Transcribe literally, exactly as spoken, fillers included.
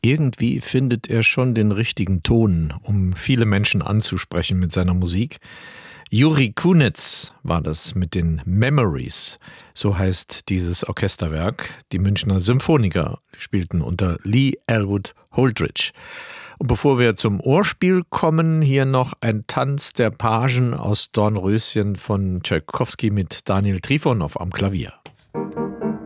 irgendwie findet er schon den richtigen Ton, um viele Menschen anzusprechen mit seiner Musik. Juri Kunitz war das mit den Memories, so heißt dieses Orchesterwerk. Die Münchner Symphoniker spielten unter Lee Elwood Holdridge. Und bevor wir zum Ohrspiel kommen, hier noch ein Tanz der Pagen aus Dornröschen von Tschaikowski mit Daniel Trifonow am Klavier.